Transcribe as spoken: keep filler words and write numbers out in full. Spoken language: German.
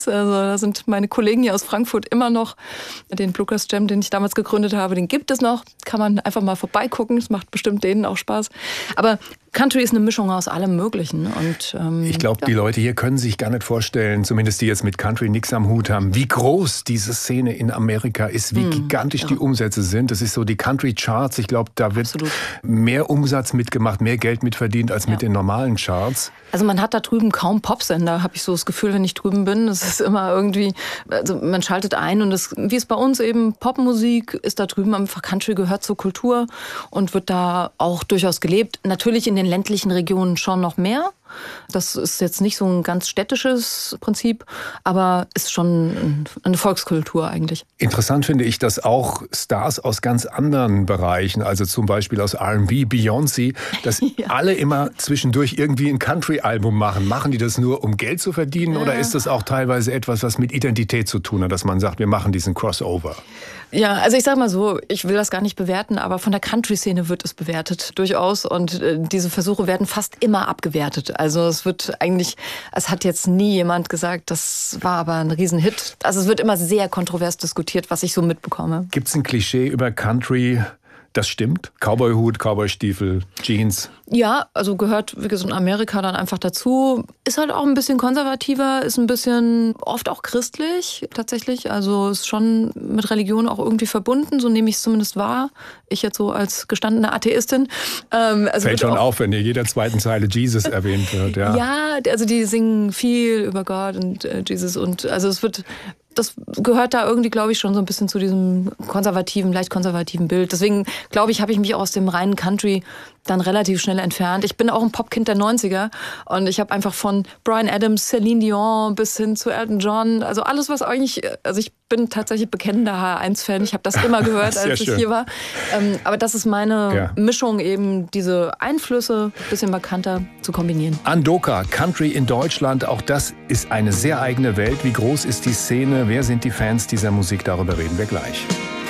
Also da sind meine Kollegen hier aus Frankfurt immer noch. Den Bluegrass Jam, den ich damals gegründet habe, den gibt es noch. Kann man einfach mal vorbeigucken. Das macht bestimmt denen auch Spaß. Aber Country ist eine Mischung aus allem Möglichen. Und, ähm, ich glaube, ja. die Leute hier können sich gar nicht vorstellen, zumindest die jetzt mit Country nichts am Hut haben, wie groß diese Szene in Amerika ist, wie hm, gigantisch ja. die Umsätze sind. Das ist so die Country Charts. Ich glaube, da wird Absolut. mehr Umsatz mitgemacht, mehr Geld mitverdient als ja. mit den normalen Charts. Also man hat da drüben kaum Popsender, habe ich so das Gefühl, wenn ich drüben bin. Das ist immer irgendwie, also man schaltet ein und das, wie es bei uns eben Popmusik ist, da drüben einfach Country gehört zur Kultur und wird da auch durchaus gelebt. Natürlich in den ländlichen Regionen schon noch mehr. Das ist jetzt nicht so ein ganz städtisches Prinzip, aber ist schon eine Volkskultur eigentlich. Interessant finde ich, dass auch Stars aus ganz anderen Bereichen, also zum Beispiel aus R and B, Beyoncé, dass ja. alle immer zwischendurch irgendwie ein Country-Album machen. Machen die das nur, um Geld zu verdienen ja. oder ist das auch teilweise etwas, was mit Identität zu tun hat, dass man sagt, wir machen diesen Crossover? Ja, also ich sag mal so, ich will das gar nicht bewerten, aber von der Country-Szene wird es bewertet, durchaus. Und äh, diese Versuche werden fast immer abgewertet. Also es wird eigentlich, es hat jetzt nie jemand gesagt, das war aber ein Riesenhit. Also es wird immer sehr kontrovers diskutiert, was ich so mitbekomme. Gibt es ein Klischee über Country, das stimmt? Cowboy-Hut, Cowboy-Stiefel, Jeans? Ja, also gehört, wie gesagt, in Amerika dann einfach dazu. Ist halt auch ein bisschen konservativer, ist ein bisschen oft auch christlich tatsächlich. Also ist schon mit Religion auch irgendwie verbunden, so nehme ich es zumindest wahr. Ich jetzt so als gestandene Atheistin. Ähm, also Fällt schon auf, wenn in jeder zweiten Zeile Jesus erwähnt wird. Ja, ja, also die singen viel über Gott und äh, Jesus und also es wird... Das gehört da irgendwie, glaube ich, schon so ein bisschen zu diesem konservativen, leicht konservativen Bild. Deswegen, glaube ich, habe ich mich auch aus dem reinen Country dann relativ schnell entfernt. Ich bin auch ein Popkind der neunziger und ich habe einfach von Bryan Adams, Celine Dion bis hin zu Elton John, also alles, was eigentlich, also ich bin tatsächlich bekennender H eins Fan. Ich habe das immer gehört, als ich hier war. Ähm, aber das ist meine ja. Mischung, eben diese Einflüsse ein bisschen markanter zu kombinieren. Andoka, Country in Deutschland, auch das ist eine sehr eigene Welt. Wie groß ist die Szene? Wer sind die Fans dieser Musik? Darüber reden wir gleich.